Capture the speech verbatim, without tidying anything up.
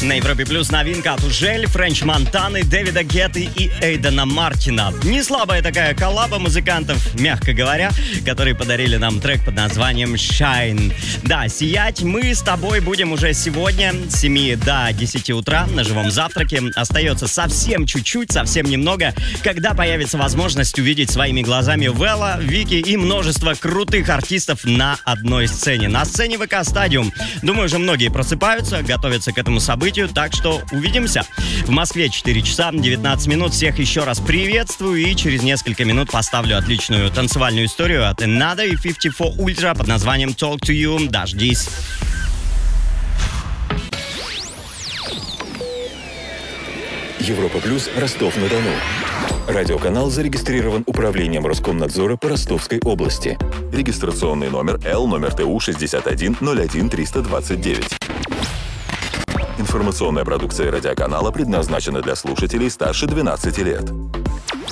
На Европе Плюс новинка от Ужель, Френч Монтаны, Дэвида Гетты и Эйдена Мартина. Не слабая такая коллаба музыкантов, мягко говоря, которые подарили нам трек под названием Shine. Да, сиять мы с тобой будем уже сегодня с семи до десяти утра на живом завтраке. Остается совсем чуть-чуть, совсем немного, когда появится возможность увидеть своими глазами Вэлла, Вики и множество крутых артистов на одной сцене. На сцене ВК Стадиум. Думаю, уже многие просыпаются, готовятся к этому событию. Так что увидимся. В Москве четыре часа девятнадцать минут. Всех еще раз приветствую и через несколько минут поставлю отличную танцевальную историю от Another и пятьдесят четыре Ultra под названием Talk to You. Дождись. Европа Плюс, Ростов-на-Дону. Радиоканал зарегистрирован Управлением Роскомнадзора по Ростовской области. Регистрационный номер Л, номер Т У шестьдесят один ноль один триста двадцать девять. Информационная продукция радиоканала предназначена для слушателей старше двенадцати лет.